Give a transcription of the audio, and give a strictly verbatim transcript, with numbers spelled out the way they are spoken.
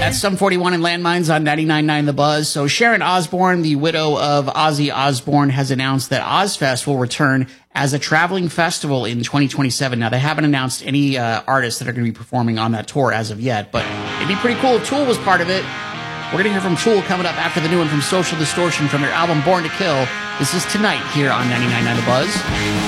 That's Sum forty-one and Landmines on ninety-nine point nine The Buzz. So Sharon Osbourne, the widow of Ozzy Osbourne, has announced that Ozfest will return as a traveling festival in twenty twenty-seven. Now, they haven't announced any uh, artists that are going to be performing on that tour as of yet, but it'd be pretty cool if Tool was part of it. We're going to hear from Tool coming up after the new one from Social Distortion from their album Born to Kill. This is Tonight here on ninety-nine point nine The Buzz.